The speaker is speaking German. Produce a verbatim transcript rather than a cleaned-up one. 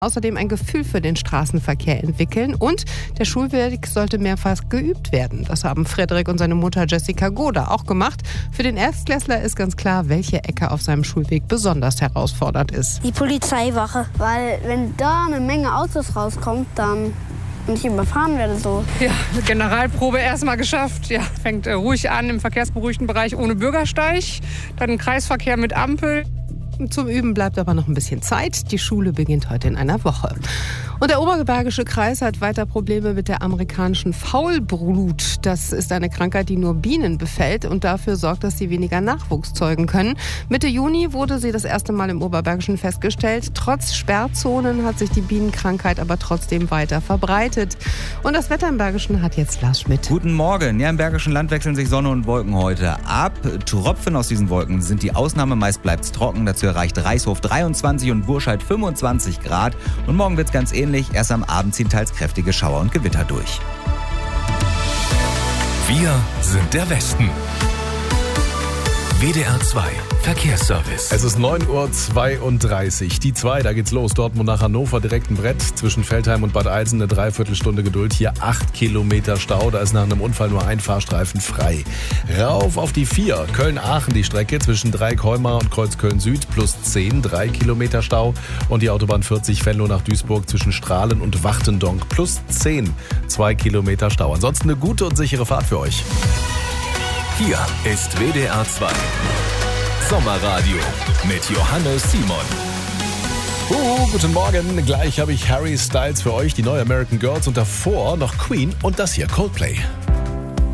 außerdem ein Gefühl für den Straßenverkehr entwickeln und der Schulweg sollte mehrfach geübt werden. Das haben Frederik und seine Mutter Jessica Goda auch gemacht. Für den Erstklässler ist ganz klar, welche Ecke auf seinem Schulweg besonders herausfordernd ist. Die Polizeiwache, weil wenn da eine Menge Autos rauskommt, dann und ich überfahren werde so. Ja, Generalprobe erstmal geschafft. Ja, fängt äh, ruhig an im verkehrsberuhigten Bereich ohne Bürgersteig, dann Kreisverkehr mit Ampel. Zum Üben bleibt aber noch ein bisschen Zeit. Die Schule beginnt heute in einer Woche. Und der Oberbergische Kreis hat weiter Probleme mit der amerikanischen Faulbrut. Das ist eine Krankheit, die nur Bienen befällt und dafür sorgt, dass sie weniger Nachwuchs zeugen können. Mitte Juni wurde sie das erste Mal im Oberbergischen festgestellt. Trotz Sperrzonen hat sich die Bienenkrankheit aber trotzdem weiter verbreitet. Und das Wetter im Bergischen hat jetzt Lars Schmidt. Guten Morgen. Ja, im Bergischen Land wechseln sich Sonne und Wolken heute ab. Tropfen aus diesen Wolken sind die Ausnahme. Meist bleibt es trocken. Dazu erreicht Reishof dreiundzwanzig und Burscheid fünfundzwanzig Grad. Und morgen wird es ganz ähnlich. Erst am Abend ziehen teils kräftige Schauer und Gewitter durch. Wir sind der Westen. W D R zwei Verkehrsservice. Es ist neun Uhr zweiunddreißig. Die zwei, da geht's los. Dortmund nach Hannover, direkt ein Brett. Zwischen Veltheim und Bad Eilsen eine Dreiviertelstunde Geduld. Hier acht Kilometer Stau. Da ist nach einem Unfall nur ein Fahrstreifen frei. Rauf auf die vier. Köln-Aachen die Strecke zwischen Dreieck-Heumar und Kreuzköln-Süd plus zehn, drei Kilometer Stau. Und die Autobahn vierzig Venlo nach Duisburg zwischen Strahlen und Wachtendonk plus zehn, zwei Kilometer Stau. Ansonsten eine gute und sichere Fahrt für euch. Hier ist W D R zwei Sommerradio mit Johannes Simon. Uh, guten Morgen. Gleich habe ich Harry Styles für euch, die neue American Girls und davor noch Queen und das hier Coldplay.